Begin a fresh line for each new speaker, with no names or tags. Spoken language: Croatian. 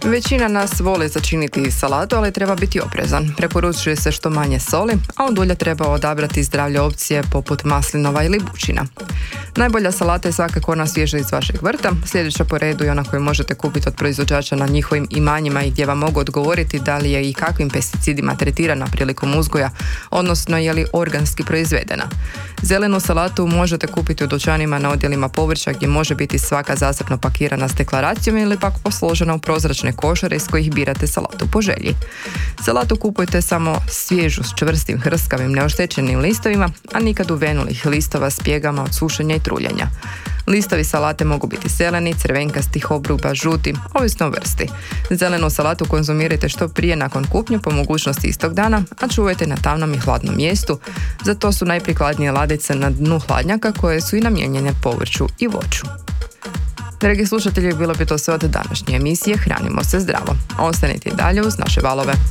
Većina nas voli začiniti salatu, ali treba biti oprezan. Preporučuje se što manje soli, a od ulja treba odabrati zdravlje opcije poput maslinova ili bućina. Najbolja salata je svakako ona svježa iz vašeg vrta. Sljedeća po redu je ona koju možete kupiti od proizvođača na njihovim imanjima i gdje vam mogu odgovoriti da li je i kakvim pesticidima tretirana prilikom uzgoja, odnosno je li organski proizvedena. Zelenu salatu možete kupiti u dućanima na odjelima povrća gdje može biti svaka zasebno pakirana s deklaracijom ili pak posložena u prozračne košare iz kojih birate salatu po želji. Salatu kupujte samo svježu s čvrstim, hrskavim, neoštećenim listovima, a nikad uvenulih listova s pjegama od sušenja i truljenja. Listovi salate mogu biti zeleni, crvenkasti, obruba, žuti, ovisno o vrsti. Zelenu salatu konzumirajte što prije nakon kupnje, po mogućnosti istog dana, a čuvajte na tamnom i hladnom mjestu. Za to su najprikladnije ladice na dnu hladnjaka koje su i namijenjene povrću i voću. Dragi slušatelji, bilo bi to sve od današnje emisije Hranimo se zdravo. Ostanite i dalje uz naše valove.